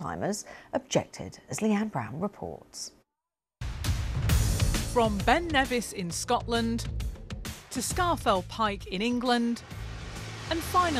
timers objected, as Leanne Brown reports. From Ben Nevis in Scotland to Scafell Pike in England, and finally